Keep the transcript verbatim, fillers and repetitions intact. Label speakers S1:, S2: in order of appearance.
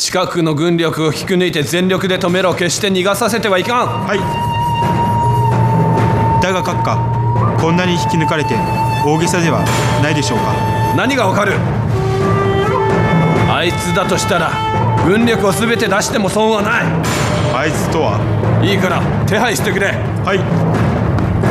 S1: 近くの軍力を引き抜いて全力で止めろ。決して逃がさせてはいかん。
S2: はい。だが閣下、こんなに引き抜かれて大げさではないでしょうか。
S1: 何がわかる。あいつだとしたら軍力を全て出しても損はない。
S2: あいつとは。
S1: いいから手配してくれ。
S2: はい。